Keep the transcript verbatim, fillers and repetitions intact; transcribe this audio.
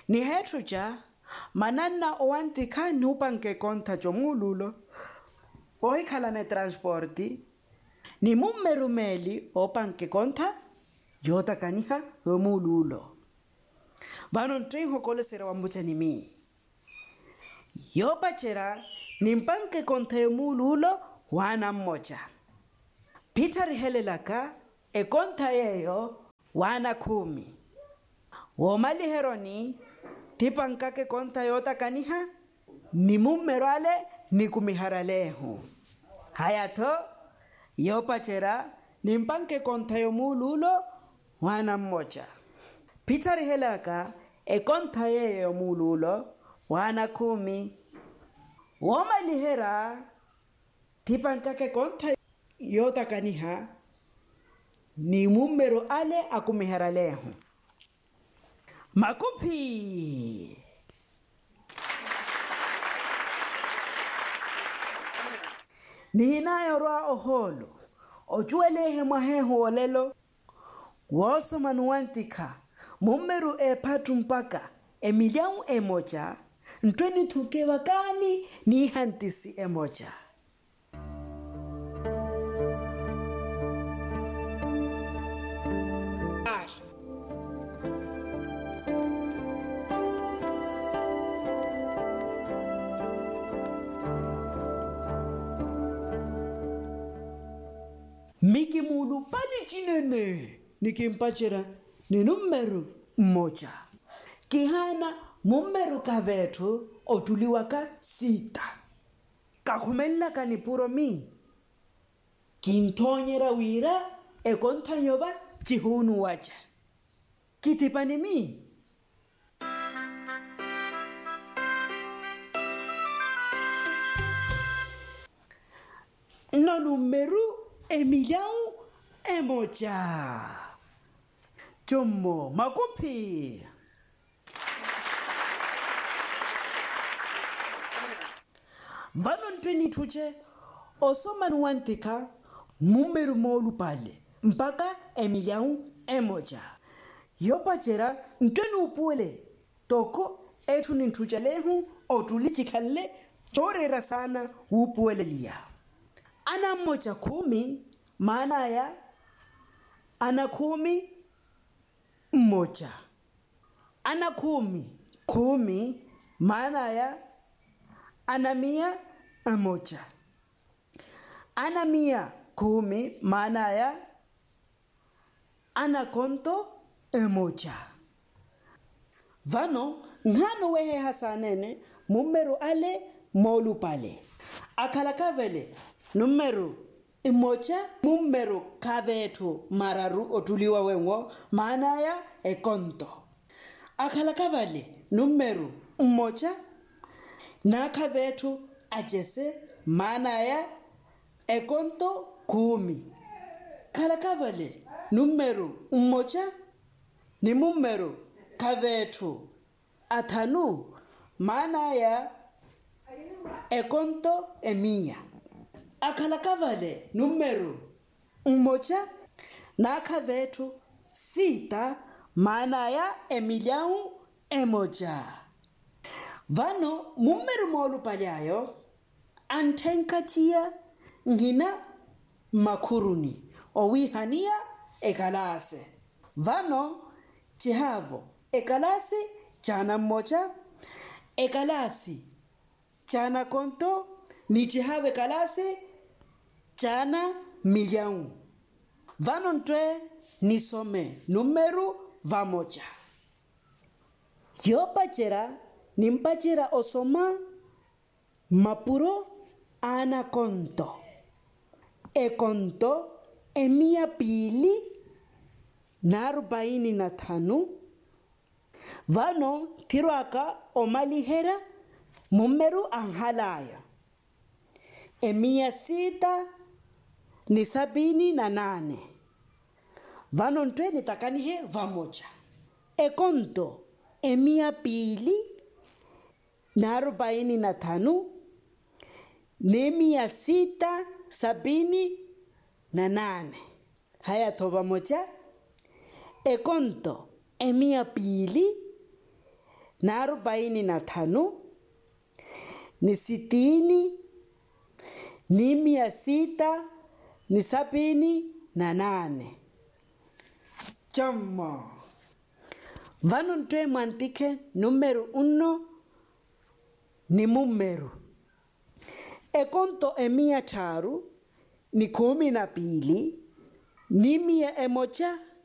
Ni hetruja manana oantika nupanke konta chomululo oikala ne transporti ni mummerumeli opanke konta yota kaniha omululo vanon trenho kole sera wambucha ni mi yopachera nimpanke konta omululo wana mmoja Peter helelaka e konta yeyo wana kumi womali heroni tipankake konta yota kaniha ni mummerale ni kumiharalehu hayato yopachera nimpanke konta yomululo wana mmoja Peter helaka e konta yeyo yomululo wana kumi womali hera tipankake konta yota kaniha ni mummero ale akumiharalehu Makofi Ninayo roa oholo ochuelehe maheho olelo woso manuantika mummeru e patu mpaka emiliau emoja ntweni tuke wakani ni hantisi emoja Miki mulu pali chinene nikimpachera ni numero moja kihana mummeru kavetu otuliwaka sita kakumela kanipuro mi kintonyera wira e kontanyoba chihunu wacha kitipani mi no numero Emiliau emoja Chomo makopi Vanon tweni tuche Osoman wantika Mummeru molu pale Mpaka Emiliau emoja Yopachera ntweni upule Toko etu nintuche lehu Otulichikale Torera sana upuele liya Ana moja kumi maana ya ana kumi moja ana kumi kumi maana ya ana mia moja ana mia kumi maana ya ana konto moja vano ngano wehe hasanene mummeru ale molu pale akalakavele Numero imoja mummeru kavetu mararu otuliwa wengo maana ya ekonto akalakavale numero mmoja na kavetu ajese maana ya ekonto kumi kalakavale numero mmoja ni mummeru kavetu atanu maana ya ekonto emia Akalakavale numero mmoja na kavetu sita maana ya Emiliau emoja Vano mummeru molu palyayo antenkatia ngina makuruni owihania ekalase Vano chihavo ekalasi chana mmoja ekalasi chana konto ni chihave kalasi chana miliau Vanontwe nisome numeru vamoja Yopachera nimpachera osoma mapuro ana konto E konto emia pili na arobaini na tano Vano tiruaka omalihera mumeru anhalaya Emia sita ni sabini na nane Vanontwe nitakanihe vamoja E konto emia pili na arobaini na tano ni mia sita sabini na nane Haya toba moja E konto emia pili na arobaini na tano, ni sitini, ni mia sita, ni sabini na nane. Chama. Vano ntwe mwantike numero uno ni mumeru. Ekonto emia taru ni kumi na pili, ni mia emoja